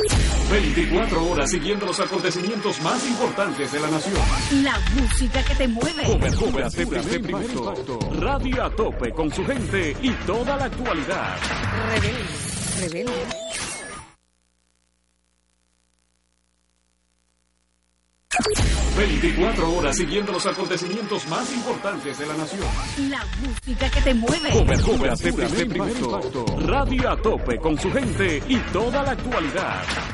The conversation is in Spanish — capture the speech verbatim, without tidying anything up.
veinticuatro horas siguiendo los acontecimientes más importantes de la nación. La música que te mueve. Coberturas de primer impacto. Radio a tope con su gente y toda la actualidad. Rebelde, rebelde. veinticuatro horas siguiendo los acontecimientos más importantes de la nación. La música que te mueve. Coberturas de primer impacto. Radio a tope con su gente y toda la actualidad.